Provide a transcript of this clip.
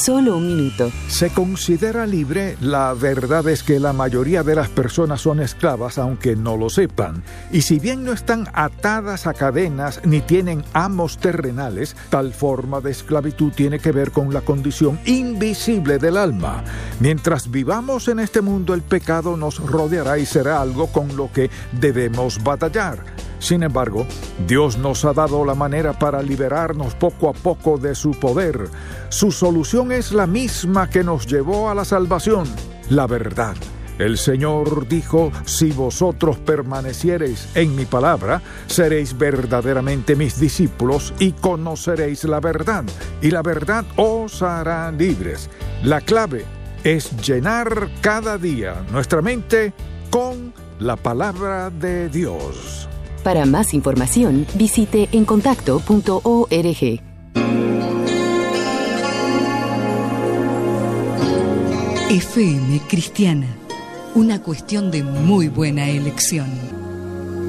solo un minuto. Se considera libre. La verdad es que la mayoría de las personas son esclavas, aunque no lo sepan. Y si bien no están atadas a cadenas ni tienen amos terrenales, tal forma de esclavitud tiene que ver con la condición invisible del alma. Mientras vivamos en este mundo, el pecado nos rodeará y será algo con lo que debemos batallar. Sin embargo, Dios nos ha dado la manera para liberarnos poco a poco de su poder. Su solución es la misma que nos llevó a la salvación: la verdad. El Señor dijo: si vosotros permaneciereis en mi palabra, seréis verdaderamente mis discípulos y conoceréis la verdad, y la verdad os hará libres. La clave es llenar cada día nuestra mente con la palabra de Dios. Para más información, visite encontacto.org. FM Cristiana, una cuestión de muy buena elección.